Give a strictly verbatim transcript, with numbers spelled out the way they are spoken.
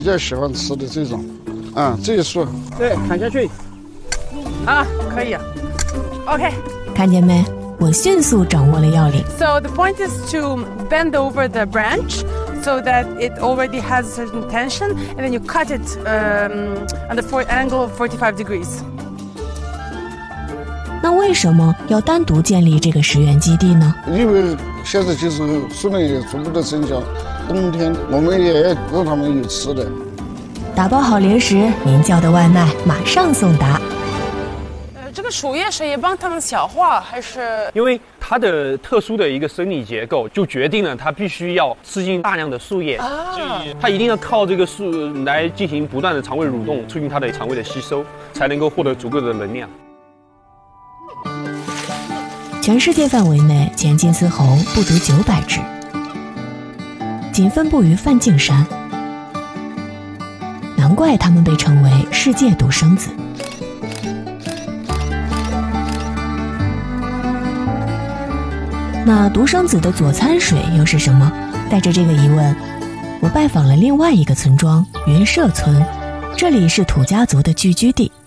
比较喜欢吃的这种，啊，这一束， 对，砍下去， 啊，可以 ，OK。 看见没？我迅速掌握了要领。 So the point is to bend over the branch so that it already has a certain tension, and then you cut it um, on the four, angle of forty-five degrees. 那为什么要单独建立这个石原基地呢？ 因为现在就是数量也逐步的增加，冬天我们也要让他们有吃的。 打包好零食，您叫的外卖马上送达。 这个树叶是也帮它们消化，还是因为它的特殊的一个生理结构，就决定了它必须要吃进大量的树叶， 啊？ 它一定要靠这个树来进行不断的肠胃蠕动，促进它的肠胃的吸收，才能够获得足够的能量。 全世界范围内，前金丝猴不足九百只，仅分布于梵净山，难怪它们被称为世界独生子。那独生子的佐餐水又是什么？带着这个疑问，我拜访了另外一个村庄云社村，这里是土家族的聚居地。